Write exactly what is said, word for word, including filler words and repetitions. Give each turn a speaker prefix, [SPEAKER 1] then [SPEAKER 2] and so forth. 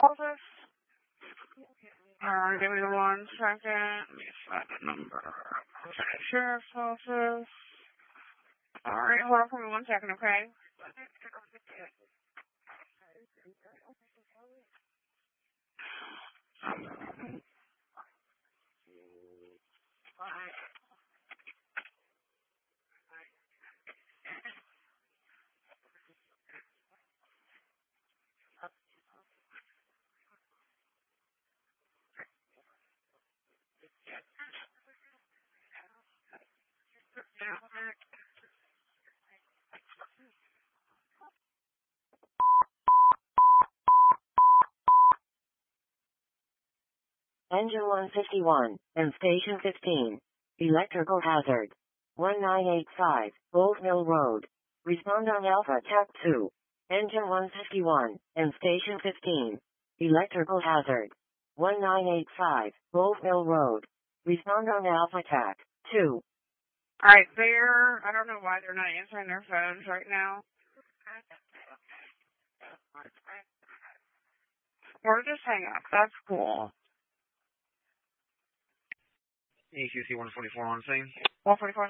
[SPEAKER 1] office? Alright, give me one second. Let me find the number. Sheriff's office. Alright, hold on for me one second, okay?
[SPEAKER 2] Engine one fifty-one, and Station fifteen. Electrical hazard. one nine eight five, Old Mill Road. Respond on Alpha Tac two. Engine one fifty-one, and Station fifteen. Electrical hazard. one nine eight five, Old Mill Road. Respond on Alpha Tac two.
[SPEAKER 1] Alright, they're, I don't know why they're not answering their phones right now. Or just hang up. That's cool.
[SPEAKER 3] E Q C one forty-four on scene.
[SPEAKER 1] one forty-four